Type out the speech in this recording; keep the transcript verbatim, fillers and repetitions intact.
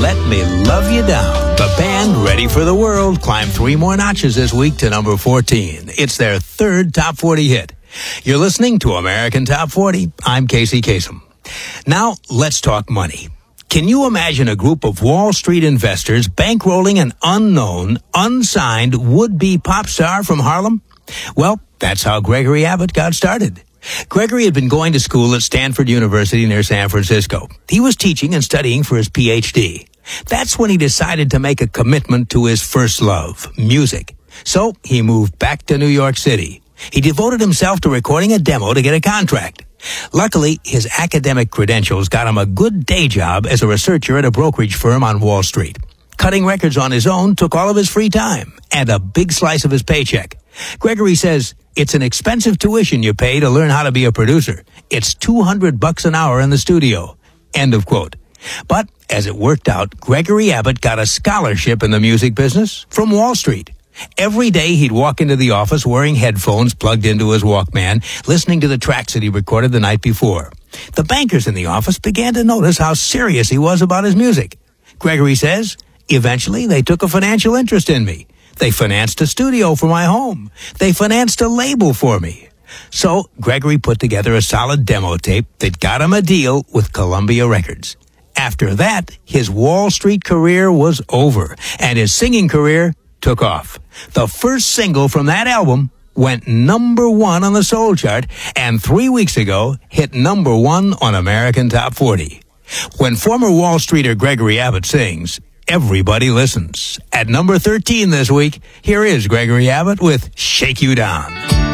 Let Me Love You Down. The band, Ready for the World, climbed three more notches this week to number fourteen. It's their third top forty hit. You're listening to American Top forty. I'm Casey Kasem. Now, let's talk money. Can you imagine a group of Wall Street investors bankrolling an unknown, unsigned, would-be pop star from Harlem? Well, that's how Gregory Abbott got started. Gregory had been going to school at Stanford University near San Francisco. He was teaching and studying for his P H D. That's when he decided to make a commitment to his first love, music. So he moved back to New York City. He devoted himself to recording a demo to get a contract. Luckily, his academic credentials got him a good day job as a researcher at a brokerage firm on Wall Street. Cutting records on his own took all of his free time and a big slice of his paycheck. Gregory says, it's an expensive tuition you pay to learn how to be a producer. It's two hundred bucks an hour in the studio. End of quote. But as it worked out, Gregory Abbott got a scholarship in the music business from Wall Street. Every day he'd walk into the office wearing headphones plugged into his Walkman, listening to the tracks that he recorded the night before. The bankers in the office began to notice how serious he was about his music. Gregory says, eventually they took a financial interest in me. They financed a studio for my home. They financed a label for me. So Gregory put together a solid demo tape that got him a deal with Columbia Records. After that, his Wall Street career was over, and his singing career took off. The first single from that album went number one on the soul chart, and three weeks ago hit number one on American Top forty. When former Wall Streeter Gregory Abbott sings, everybody listens. At number thirteen this week, here is Gregory Abbott with Shake You Down.